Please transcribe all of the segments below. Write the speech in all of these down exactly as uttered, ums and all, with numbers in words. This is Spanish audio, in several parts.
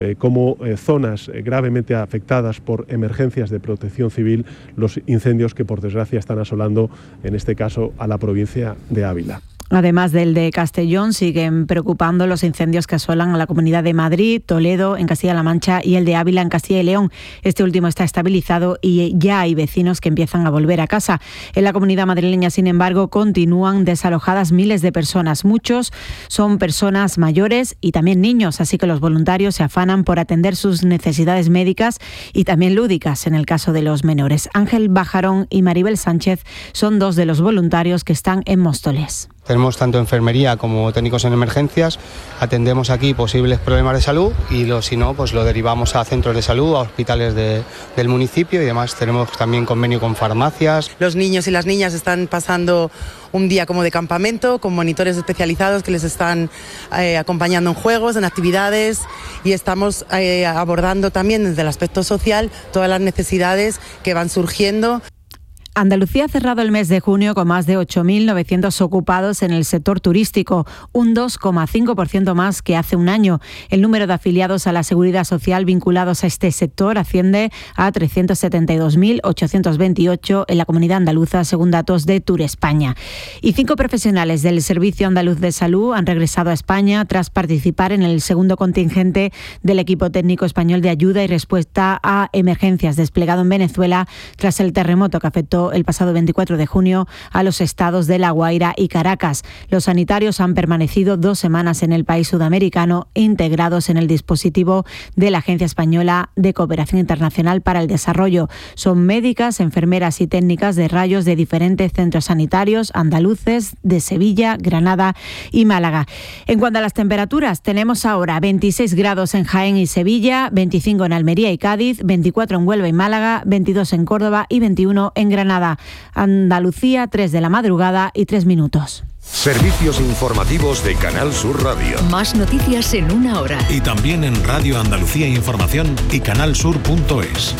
eh, como eh, zonas eh, gravemente afectadas por emergencias de protección civil los incendios que por desgracia están asolando, en este caso, a la provincia de Ávila. Además del de Castellón, siguen preocupando los incendios que asolan a la Comunidad de Madrid, Toledo, en Castilla-La Mancha, y el de Ávila, en Castilla y León. Este último está estabilizado y ya hay vecinos que empiezan a volver a casa. En la Comunidad madrileña, sin embargo, continúan desalojadas miles de personas. Muchos son personas mayores y también niños, así que los voluntarios se afanan por atender sus necesidades médicas y también lúdicas en el caso de los menores. Ángel Bajarón y Maribel Sánchez son dos de los voluntarios que están en Móstoles. Tenemos tanto enfermería como técnicos en emergencias, atendemos aquí posibles problemas de salud y lo, si no, pues lo derivamos a centros de salud, a hospitales de, del municipio y además tenemos también convenio con farmacias. Los niños y las niñas están pasando un día como de campamento con monitores especializados que les están eh, acompañando en juegos, en actividades y estamos eh, abordando también desde el aspecto social todas las necesidades que van surgiendo. Andalucía ha cerrado el mes de junio con más de ocho mil novecientos ocupados en el sector turístico, un dos coma cinco por ciento más que hace un año. El número de afiliados a la Seguridad Social vinculados a este sector asciende a trescientos setenta y dos mil ochocientos veintiocho en la comunidad andaluza, según datos de Turespaña. Y cinco profesionales del Servicio Andaluz de Salud han regresado a España tras participar en el segundo contingente del equipo técnico español de ayuda y respuesta a emergencias desplegado en Venezuela tras el terremoto que afectó el pasado veinticuatro de junio a los estados de La Guaira y Caracas. Los sanitarios han permanecido dos semanas en el país sudamericano, integrados en el dispositivo de la Agencia Española de Cooperación Internacional para el Desarrollo. Son médicas, enfermeras y técnicas de rayos de diferentes centros sanitarios andaluces de Sevilla, Granada y Málaga. En cuanto a las temperaturas, tenemos ahora veintiséis grados en Jaén y Sevilla, veinticinco en Almería y Cádiz, veinticuatro en Huelva y Málaga, veintidós en Córdoba y veintiuno en Granada. Andalucía, tres de la madrugada y tres minutos. Servicios informativos de Canal Sur Radio. Más noticias en una hora. Y también en Radio Andalucía Información y canalsur punto es.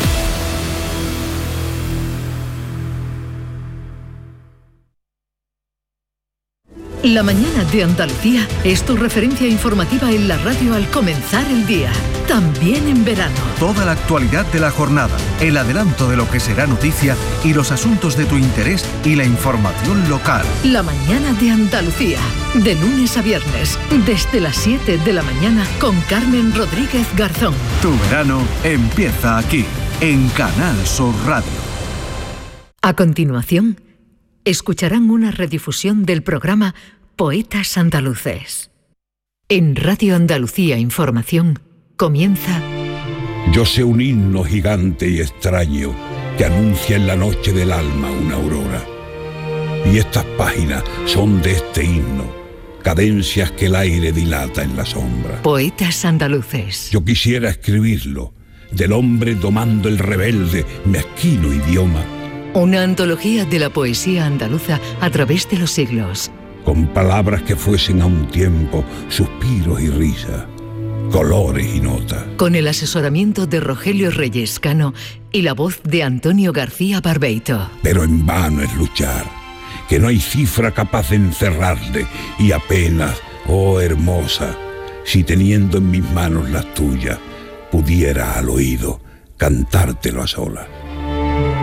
La mañana de Andalucía es tu referencia informativa en la radio al comenzar el día, también en verano. Toda la actualidad de la jornada, el adelanto de lo que será noticia y los asuntos de tu interés y la información local. La mañana de Andalucía, de lunes a viernes, desde las siete de la mañana con Carmen Rodríguez Garzón. Tu verano empieza aquí, en Canal Sur Radio. A continuación, escucharán una redifusión del programa Poetas Andaluces. En Radio Andalucía Información comienza... Yo sé un himno gigante y extraño que anuncia en la noche del alma una aurora. Y estas páginas son de este himno, cadencias que el aire dilata en la sombra. Poetas Andaluces. Yo quisiera escribirlo, del hombre domando el rebelde, mezquino idioma. Una antología de la poesía andaluza a través de los siglos. Con palabras que fuesen a un tiempo suspiros y risas, colores y notas. Con el asesoramiento de Rogelio Reyes Cano y la voz de Antonio García Barbeito. Pero en vano es luchar, que no hay cifra capaz de encerrarle y apenas, oh hermosa, si teniendo en mis manos las tuyas, pudiera al oído cantártelo a solas.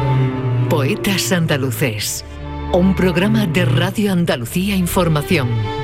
Poetas Andaluces, un programa de Radio Andalucía Información.